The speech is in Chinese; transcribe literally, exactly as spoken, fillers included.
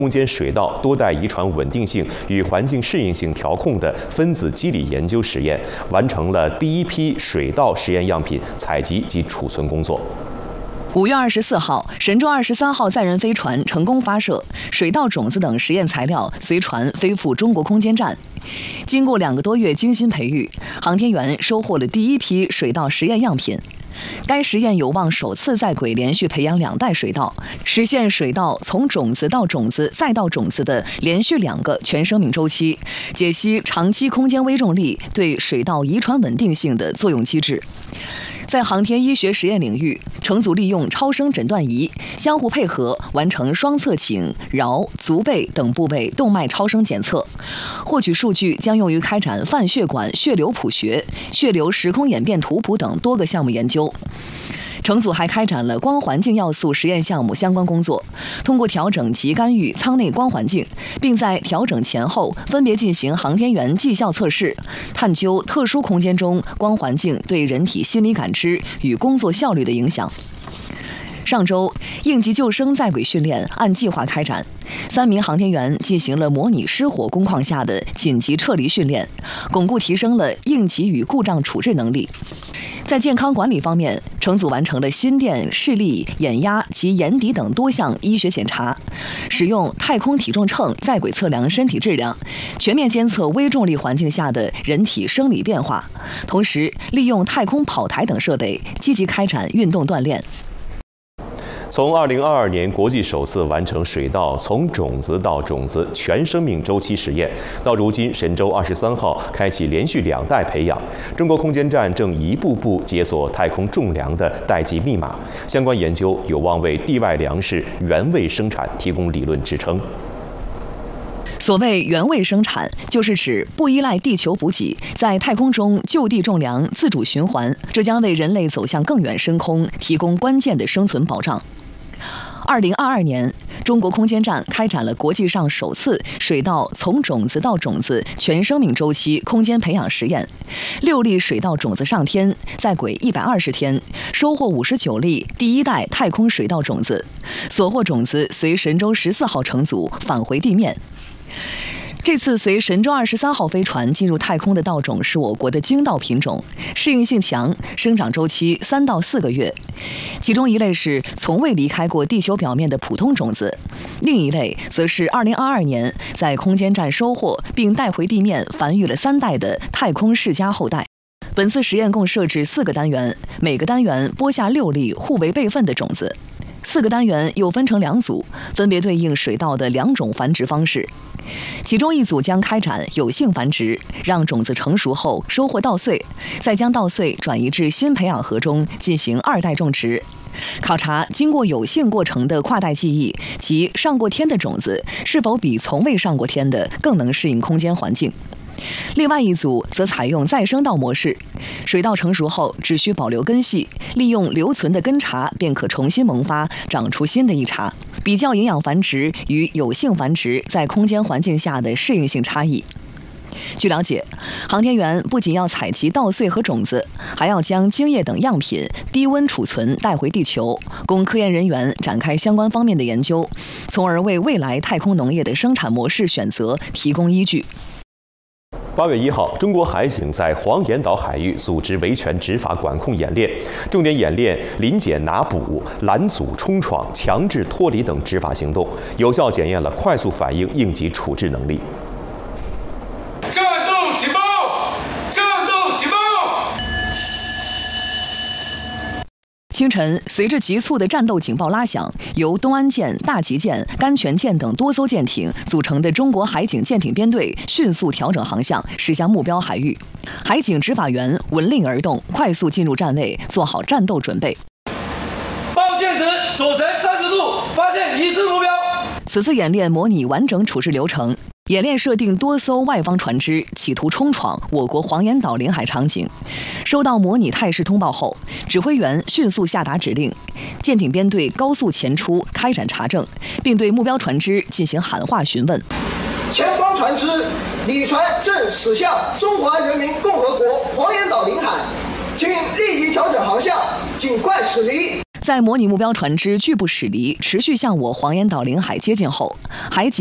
空间水道多代遗传稳定性与环境适应性调控的分子机理研究实验，完成了第一批水稻实验样品采集及储存工作。 五月二十四号，神舟二十三号载人飞船成功发射，水稻种子等实验材料随船飞赴中国空间站。经过两个多月精心培育，航天员收获了第一批水稻实验样品。该实验有望首次在轨连续培养两代水稻，实现水稻从种子到种子再到种子的连续两个全生命周期，解析长期空间微重力对水稻遗传稳定性的作用机制。在航天医学实验领域，乘组利用超声诊断仪相互配合，完成双侧颈、桡、足背等部位动脉超声检测，获取数据将用于开展泛血管血流谱学、血流时空演变图谱等多个项目研究。乘组还开展了光环境要素实验项目相关工作，通过调整及干预舱内光环境，并在调整前后分别进行航天员绩效测试，探究特殊空间中光环境对人体心理感知与工作效率的影响。上周，应急救生在轨训练按计划开展，三名航天员进行了模拟失火工况下的紧急撤离训练，巩固提升了应急与故障处置能力。在健康管理方面，乘组完成了心电、视力、眼压及眼底等多项医学检查，使用太空体重秤在轨测量身体质量，全面监测微重力环境下的人体生理变化，同时利用太空跑台等设备积极开展运动锻炼。 从二零二二年国际首次完成水稻从种子到种子全生命周期实验，到如今神舟二十三号开启连续两代培养，中国空间站正一步步解锁太空种粮的代际密码。相关研究有望为地外粮食原位生产提供理论支撑。 所谓原位生产，就是指不依赖地球补给，在太空中就地种粮、自主循环，这将为人类走向更远深空提供关键的生存保障。二零二二年，中国空间站开展了国际上首次水稻从种子到种子全生命周期空间培养实验，六粒水稻种子上天，在轨一百二十天，收获五十九粒第一代太空水稻种子，所获种子随神舟十四号乘组返回地面。这次随神舟二十三号飞船进入太空的稻种是我国的精稻品种，适应性强，生长周期三到四个月。其中一类是从未离开过地球表面的普通种子，另一类则是二零二二年在空间站收获并带回地面繁育了三代的太空世家后代。本次实验共设置四个单元，每个单元播下六粒互为备份的种子。四个单元又分成两组，分别对应水稻的两种繁殖方式。其中一组将开展有性繁殖，让种子成熟后收获稻穗，再将稻穗转移至新培养盒中进行二代种植，考察经过有性过程的跨代记忆及上过天的种子是否比从未上过天的更能适应空间环境。另外一组则采用再生稻模式，水稻成熟后只需保留根系，利用留存的根茬便可重新萌发，长出新的一茬，比较营养繁殖与有性繁殖在空间环境下的适应性差异。据了解，航天员不仅要采集稻穗和种子，还要将精液等样品低温储存带回地球，供科研人员展开相关方面的研究，从而为未来太空农业的生产模式选择提供依据。 八月一号，中国海警在黄岩岛海域组织维权执法管控演练，重点演练临检拿捕、拦阻冲闯、强制脱离等执法行动，有效检验了快速反应应急处置能力。 战斗警报！战斗警报！ 清晨，随着急促的战斗警报拉响，由东安舰、大吉舰、甘泉舰等多艘舰艇组成的中国海警舰艇编队迅速调整航向，驶向目标海域。海警执法员闻令而动，快速进入站位，做好战斗准备。 报舰值左旋三十度，发现疑似目标。 此次演练模拟完整处置流程。演练设定多艘外方船只企图冲闯我国黄岩岛领海场景，收到模拟态势通报后，指挥员迅速下达指令，舰艇编队高速前出开展查证，并对目标船只进行喊话询问。 前方船只，李船正驶向中华人民共和国黄岩岛领海，请立即调整航向，尽快驶离。 在模拟目标船只拒不驶离，持续向我黄岩岛领海接近后，海警